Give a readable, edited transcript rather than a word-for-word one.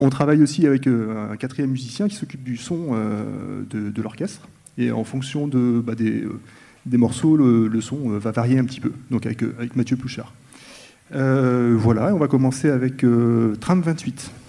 On travaille aussi avec un quatrième musicien qui s'occupe du son de l'orchestre. Et en fonction des morceaux, le son va varier un petit peu, donc avec Mathieu Pouchard. Voilà, on va commencer avec Tram 28.